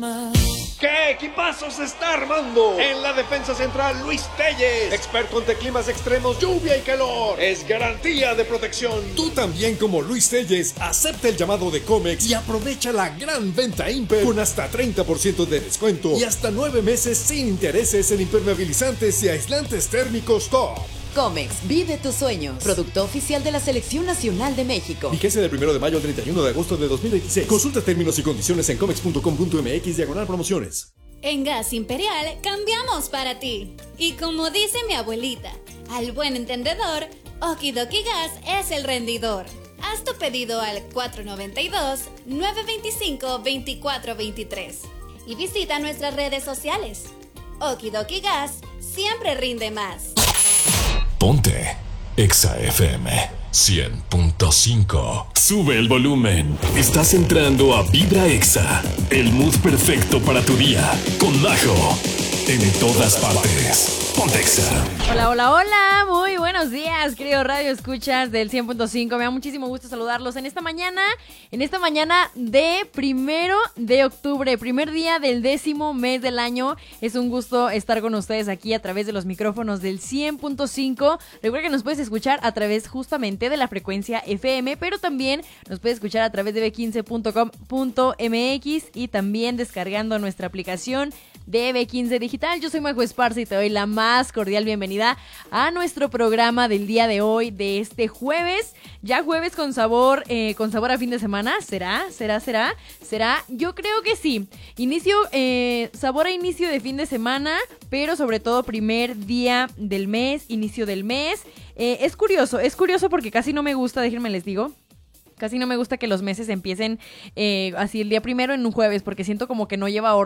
¿Qué equipazo se está armando? En la defensa central, Luis Telles, experto ante climas extremos, lluvia y calor. Es garantía de protección. Tú también, como Luis Telles, acepta el llamado de Comex y aprovecha la gran venta Imper con hasta 30% de descuento y hasta 9 meses sin intereses en impermeabilizantes y aislantes térmicos top. Comex, vive tus sueños. Producto oficial de la Selección Nacional de México. Vigencia del 1 de mayo al 31 de agosto de 2026. Consulta términos y condiciones en comex.com.mx/promociones. En Gas Imperial cambiamos para ti. Y como dice mi abuelita, al buen entendedor, Okidoki Gas es el rendidor. Haz tu pedido al 492-925-2423 y visita nuestras redes sociales. Okidoki Gas siempre rinde más. Ponte Exa FM 100.5. Sube el volumen. Estás entrando a Vibra Exa, el mood perfecto para tu día. Con Majo, en todas partes. Ponte Exa. Hola, hola, hola. Muy buenos días, querido Radio Escuchas del 100.5. Me da muchísimo gusto saludarlos en esta mañana de 1 de octubre, primer día del 10º mes del año. Es un gusto estar con ustedes aquí a través de los micrófonos del 100.5. Recuerda que nos puedes escuchar a través justamente de la frecuencia FM, pero también nos puedes escuchar a través de b15.com.mx y también descargando nuestra aplicación de B15 Digital. Yo soy Majo Esparza y te doy la más cordial bienvenida a nuestro programa del día de hoy, de este jueves. Ya jueves con sabor a fin de semana. ¿Será? Yo creo que sí. Sabor a inicio de fin de semana, pero sobre todo primer día del mes, inicio del mes. Es curioso porque casi no me gusta, déjenme les digo. Casi no me gusta que los meses empiecen así el día primero en un jueves, porque siento como que no lleva orden.